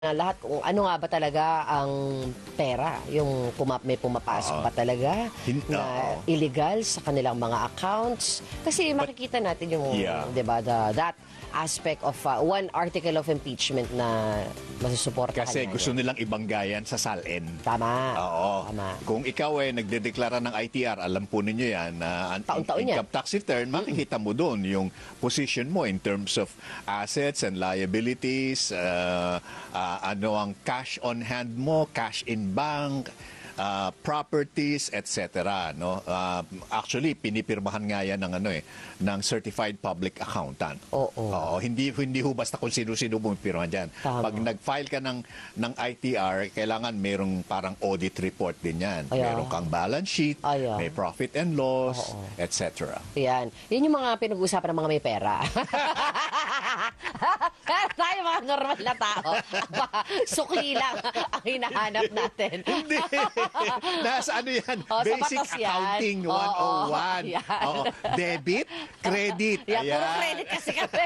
na lahat kung ano nga ba talaga ang pera, yung may pumapasok ba talaga na illegal sa kanilang mga accounts. Kasi makikita natin yung, di ba, that aspect of one article of impeachment na masusuportahan. Kasi gusto nilang ibanggayan sa SALN. Tama. Oo. Tama. Kung ikaw ay nagdedeklara ng ITR, alam po ninyo yan, na taon-taon income tax return, makikita mo doon yung position mo in terms of assets and liabilities, ano ang cash on hand mo, cash in bank, properties, etc. No? Actually, pinipirmahan nga yan ng, ng certified public accountant. Oo. Hindi ho basta kung sino-sino bumipirma dyan. Tama. Pag nag-file ka ng ITR, kailangan merong parang audit report din yan. Meron kang balance sheet, may profit and loss, etc. Yan. Yan yung mga pinag-uusapan ng mga may pera. Tayo mga normal na tao. Sukli lang ang hinahanap natin. Hindi. Nasa ano yan? sa Basic batas yan. Accounting 101. Debit, credit. Yan, puro credit kasi kami.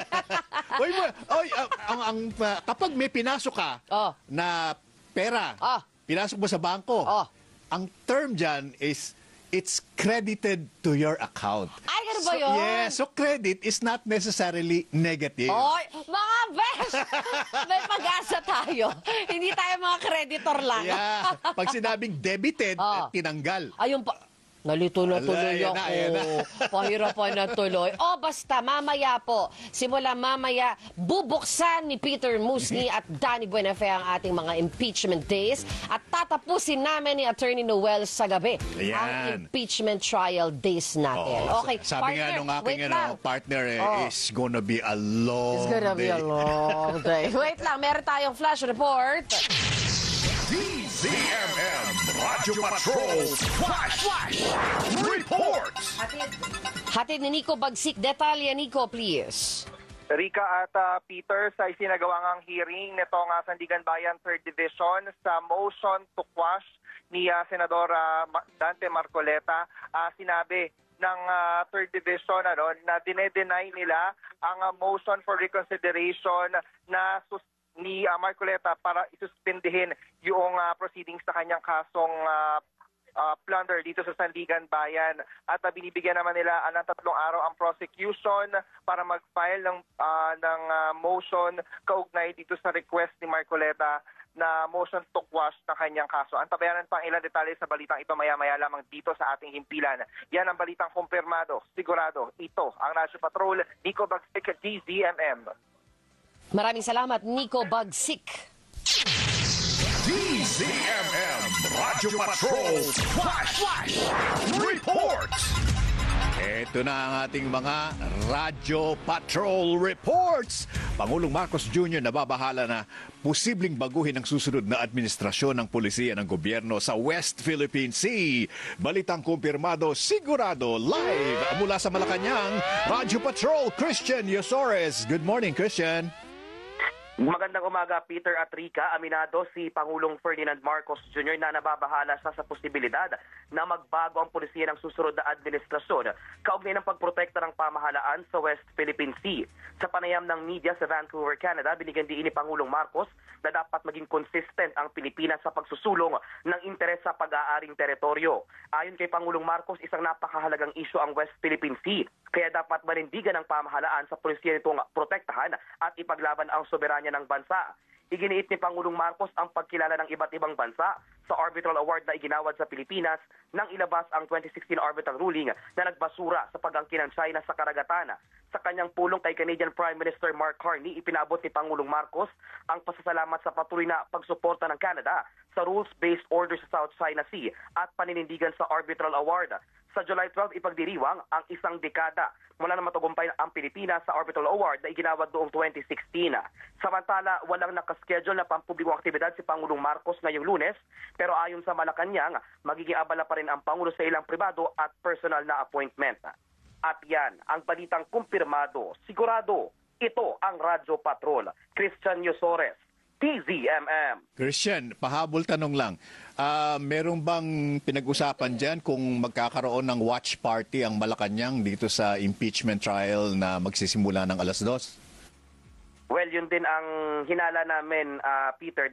Kapag may pinasok ka na pera, pinasok mo sa bangko, ang term dyan is it's credited to your account. Ay, ganun ba yun? Yeah, so credit is not necessarily negative. Oy, mga besh! May pag-asa tayo. Hindi tayo mga creditor lang. Yeah. Pag sinabing debited, tinanggal. Ayun pa. Nalito na tuloy ako. Ayan na. Pahirapan na tuloy. Basta, mamaya po. Simula mamaya, bubuksan ni Peter Musni at Danny Buenafe ang ating mga impeachment days. At tatapusin namin ni Attorney Noel sa gabi ang impeachment trial days natin. Okay, sabi nga nung aking partner, is gonna be a long It's gonna be a long day. Wait lang, meron tayong flash report. DZMM Radyo Patrol Flash Report. Hatid ni Nico Bagsik. Detalye, Nico, please. Rika at Peter, sa isinagawang hearing nitong Sandigan Bayan 3rd Division sa motion to quash ni Senador Dante Marcoleta, sinabi ng 3rd Division na dinedenay nila ang motion for reconsideration na ni Marcoleta para isuspendihin yung proceedings sa kanyang kasong plunder dito sa Sandigan Bayan. At binibigyan naman nila ng 3 araw ang prosecution para mag-file ng motion kaugnay dito sa request ni Marcoleta na motion to quash ng kanyang kaso. Antabayanan pa ang ilang detalye sa balitang ito maya-maya lamang dito sa ating himpilan. Yan ang balitang kumpirmado, sigurado. Ito ang Radyo Patrol, Nico Bagsik, DZMM. Maraming salamat, Nico Bagsik. DZMM Radyo Patrol Flash Report. Ito na ang ating mga Radyo Patrol Reports. Pangulong Marcos Jr. nababahala na posibleng baguhin ang susunod na administrasyon ng pulisiya ng gobyerno sa West Philippine Sea. Balitang kumpirmado, sigurado, live mula sa Malacanang, Radyo Patrol, Christian Yosores. Good morning, Christian. Magandang umaga, Peter at Rika. Aminado si Pangulong Ferdinand Marcos Jr. na nababahala sa posibilidad na magbago ang pulisiya ng susunod na administrasyon kaugnay ng pagprotekta ng pamahalaan sa West Philippine Sea. Sa panayam ng media sa Vancouver, Canada, binigyan din ni Pangulong Marcos na dapat maging consistent ang Pilipinas sa pagsusulong ng interes sa pag-aaring teritoryo. Ayon kay Pangulong Marcos, isang napakahalagang isyu ang West Philippine Sea, kaya dapat manindigan ng pamahalaan sa pulisiya nitong protektahan at ipaglaban ang soberanya ng bansa. Iginiit ni Pangulong Marcos ang pagkilala ng iba't ibang bansa sa arbitral award na iginawad sa Pilipinas nang ilabas ang 2016 arbitral ruling na nagbasura sa pag-angkin ng China sa karagatan. Sa kanyang pulong kay Canadian Prime Minister Mark Carney, ipinabot ni Pangulong Marcos ang pasasalamat sa patuloy na pagsuporta ng Canada sa rules-based order sa South China Sea at paninindigan sa arbitral award. Sa July 12, ipagdiriwang ang isang dekada mula na matagumpay ang Pilipinas sa Arbitral Award na iginawad noong 2016. Samantala, walang nakaschedule na pampublikong aktibidad si Pangulong Marcos ngayong Lunes, pero ayon sa Malacanang, magiging abala pa rin ang Pangulo sa ilang pribado at personal na appointment. At yan, ang balitang kumpirmado, sigurado, ito ang Radyo Patrol. Christian Yosores, DZMM. Christian, pahabol tanong lang. Meron bang pinag-usapan dyan kung magkakaroon ng watch party ang Malacanang dito sa impeachment trial na magsisimula ng 2:00? Well, yun din ang hinala namin, Peter.